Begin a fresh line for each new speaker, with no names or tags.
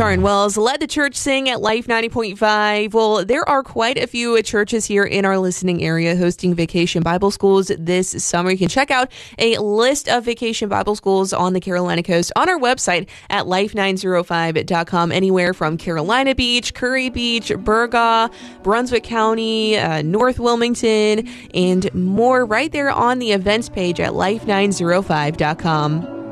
Taryn Wells led the church sing at Life 90.5. Well, there are quite a few churches here in our listening area hosting Vacation Bible Schools this summer. You can check out a list of Vacation Bible Schools on the Carolina coast on our website at life905.com. Anywhere from Carolina Beach, Curry Beach, Burgaw, Brunswick County, North Wilmington, and more right there on the events page at life905.com.